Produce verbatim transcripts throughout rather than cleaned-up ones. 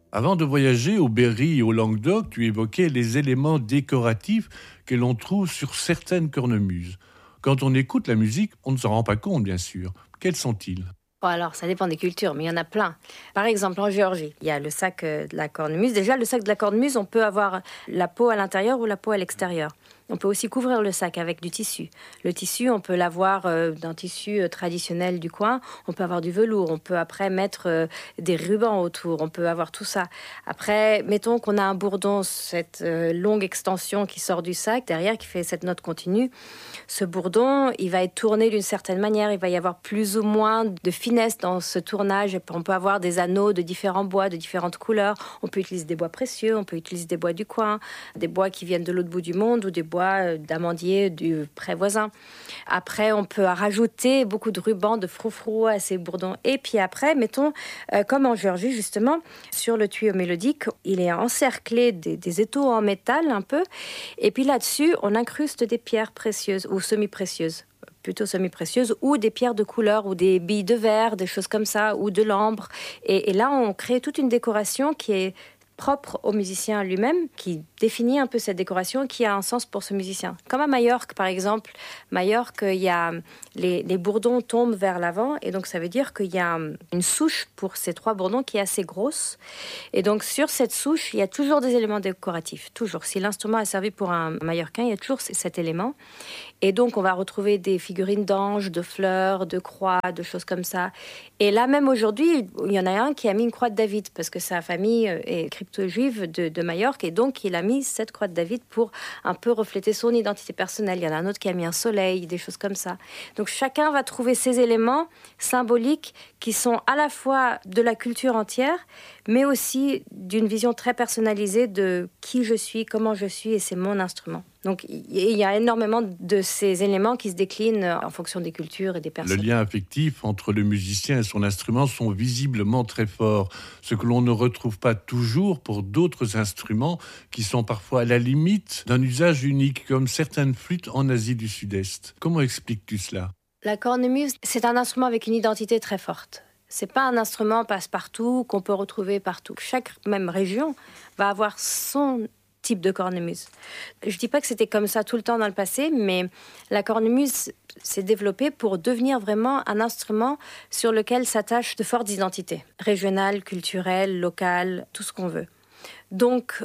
Avant de voyager au Berry et au Languedoc, tu évoquais les éléments décoratifs que l'on trouve sur certaines cornemuses. Quand on écoute la musique, on ne s'en rend pas compte, bien sûr. Quels sont-ils? Bon, alors, ça dépend des cultures, mais il y en a plein. Par exemple, en Géorgie, il y a le sac euh, de la cornemuse. Déjà, le sac de la cornemuse, on peut avoir la peau à l'intérieur ou la peau à l'extérieur. On peut aussi couvrir le sac avec du tissu. Le tissu, on peut l'avoir euh, d'un tissu euh, traditionnel du coin. On peut avoir du velours. On peut après mettre euh, des rubans autour. On peut avoir tout ça. Après, mettons qu'on a un bourdon, cette euh, longue extension qui sort du sac, derrière, qui fait cette note continue. Ce bourdon, il va être tourné d'une certaine manière. Il va y avoir plus ou moins de finesse dans ce tournage. On peut avoir des anneaux de différents bois, de différentes couleurs. On peut utiliser des bois précieux. On peut utiliser des bois du coin, des bois qui viennent de l'autre bout du monde ou des bois d'amandier du pré voisin. Après, on peut rajouter beaucoup de rubans, de froufrou à ces bourdons. Et puis après, mettons, euh, comme en Géorgie, justement, sur le tuyau mélodique, il est encerclé des, des étaux en métal un peu. Et puis là-dessus, on incruste des pierres précieuses ou semi-précieuses. Plutôt semi-précieuses, ou des pierres de couleur, ou des billes de verre, des choses comme ça, ou de l'ambre. Et, et là, on crée toute une décoration qui est propre au musicien lui-même, qui définit un peu cette décoration, qui a un sens pour ce musicien. Comme à Majorque, par exemple. Majorque, il y a les, les bourdons tombent vers l'avant, et donc ça veut dire qu'il y a une souche pour ces trois bourdons qui est assez grosse. Et donc sur cette souche, il y a toujours des éléments décoratifs. Toujours. Si l'instrument a servi pour un Mallorquin, il y a toujours cet élément. Et donc, on va retrouver des figurines d'anges, de fleurs, de croix, de choses comme ça. Et là, même aujourd'hui, il y en a un qui a mis une croix de David, parce que sa famille est crypto-juive de, de Majorque, et donc il a mis cette croix de David pour un peu refléter son identité personnelle. Il y en a un autre qui a mis un soleil, des choses comme ça. Donc, chacun va trouver ces éléments symboliques qui sont à la fois de la culture entière, mais aussi d'une vision très personnalisée de qui je suis, comment je suis, et c'est mon instrument. Donc, il y a énormément de ces éléments qui se déclinent en fonction des cultures et des personnes. Le lien affectif entre le musicien et son instrument sont visiblement très forts, ce que l'on ne retrouve pas toujours pour d'autres instruments qui sont parfois à la limite d'un usage unique, comme certaines flûtes en Asie du Sud-Est. Comment expliques-tu cela? La cornemuse, c'est un instrument avec une identité très forte. C'est pas un instrument passe-partout qu'on peut retrouver partout. Chaque même région va avoir son type de cornemuse. Je dis pas que c'était comme ça tout le temps dans le passé, mais la cornemuse s'est développée pour devenir vraiment un instrument sur lequel s'attachent de fortes identités, régionales, culturelles, locales, tout ce qu'on veut. Donc,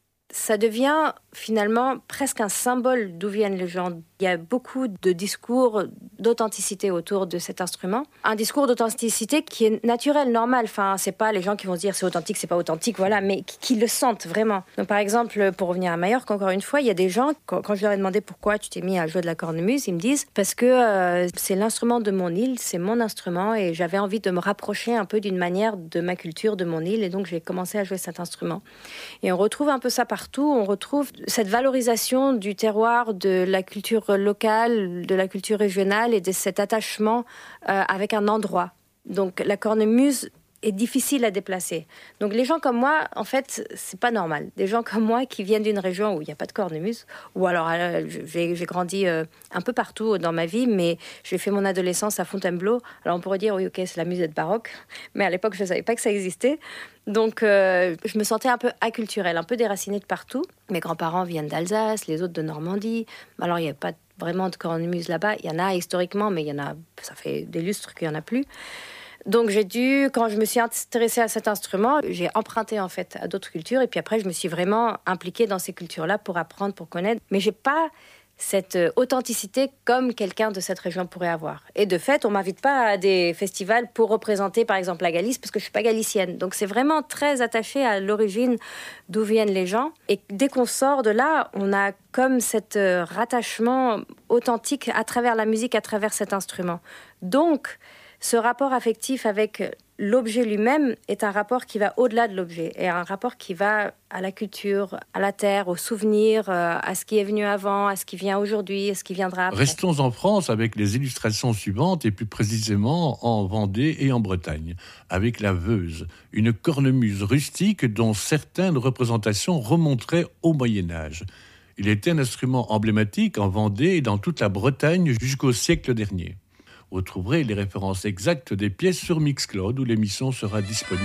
ça devient finalement presque un symbole d'où viennent les gens. Il y a beaucoup de discours d'authenticité autour de cet instrument. Un discours d'authenticité qui est naturel, normal. Enfin, c'est pas les gens qui vont se dire c'est authentique, c'est pas authentique, voilà, mais qui, qui le sentent vraiment. Donc, par exemple, pour revenir à Majorque, encore une fois, il y a des gens, quand, quand je leur ai demandé pourquoi tu t'es mis à jouer de la cornemuse, ils me disent parce que euh, c'est l'instrument de mon île, c'est mon instrument et j'avais envie de me rapprocher un peu d'une manière de ma culture, de mon île, et donc j'ai commencé à jouer cet instrument. Et on retrouve un peu ça partout, on retrouve cette valorisation du terroir, de la culture locale, de la culture régionale et de cet attachement euh, avec un endroit. Donc la cornemuse est difficile à déplacer. Donc les gens comme moi, en fait, c'est pas normal. Des gens comme moi qui viennent d'une région où il n'y a pas de cornemuse, ou alors euh, j'ai, j'ai grandi euh, un peu partout dans ma vie, mais j'ai fait mon adolescence à Fontainebleau. Alors on pourrait dire, oui, ok, c'est la musette baroque, mais à l'époque, je ne savais pas que ça existait. Donc euh, je me sentais un peu acculturelle, un peu déracinée de partout. Mes grands-parents viennent d'Alsace, les autres de Normandie. Alors il n'y a pas vraiment de cornemuse là-bas. Il y en a historiquement, mais il y en a, ça fait des lustres qu'il n'y en a plus. Donc j'ai dû, quand je me suis intéressée à cet instrument, j'ai emprunté en fait à d'autres cultures et puis après je me suis vraiment impliquée dans ces cultures-là pour apprendre, pour connaître. Mais j'ai pas cette authenticité comme quelqu'un de cette région pourrait avoir. Et de fait, on m'invite pas à des festivals pour représenter par exemple la Galice parce que je suis pas galicienne. Donc c'est vraiment très attaché à l'origine d'où viennent les gens. Et dès qu'on sort de là, on a comme cet rattachement authentique à travers la musique, à travers cet instrument. Donc ce rapport affectif avec l'objet lui-même est un rapport qui va au-delà de l'objet, et un rapport qui va à la culture, à la terre, aux souvenirs, à ce qui est venu avant, à ce qui vient aujourd'hui, à ce qui viendra après. Restons en France avec les illustrations suivantes, et plus précisément en Vendée et en Bretagne, avec la Veuze, une cornemuse rustique dont certaines représentations remonteraient au Moyen-Âge. Il était un instrument emblématique en Vendée et dans toute la Bretagne jusqu'au siècle dernier. Vous trouverez les références exactes des pièces sur Mixcloud où l'émission sera disponible.